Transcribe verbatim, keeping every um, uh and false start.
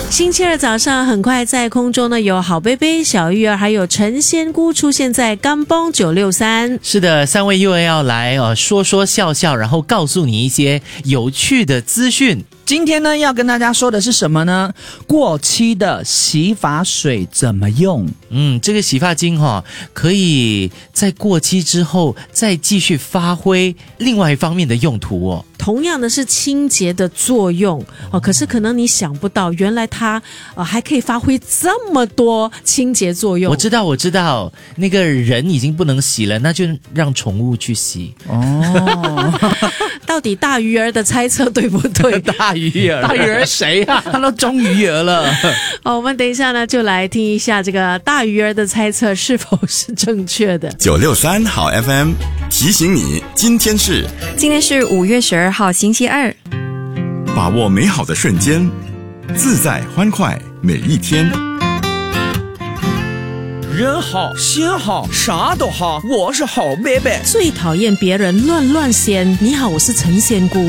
星期二早上，很快在空中呢有好贝贝、小玉儿还有陈仙姑出现在甘邦九六三。 是的，三位又要来呃说说笑笑，然后告诉你一些有趣的资讯。 今天呢，要跟大家说的是什么呢？过期的洗发水怎么用？ 嗯，这个洗发精哈、哦，可以在过期之后再继续发挥另外一方面的用途哦。 同样的是清洁的作用哦，可是可能你想不到，原来它呃还可以发挥这么多清洁作用。 我知道，我知道，那个人已经不能洗了，那就让宠物去洗。 哦， 到底大鱼儿的猜测对不对？ 大鱼儿， 大鱼儿谁啊？他都中鱼儿了。 哦，我们等一下呢，就来听一下这个大鱼儿的猜测是否是正确的。 九六三好 F M 提醒你，今天是今天是五月十二号星期二， 把握美好的瞬间，自在欢快每一天。 人好心好啥都好，我是好贝贝。 最讨厌别人乱乱仙。你好，我是陈仙姑。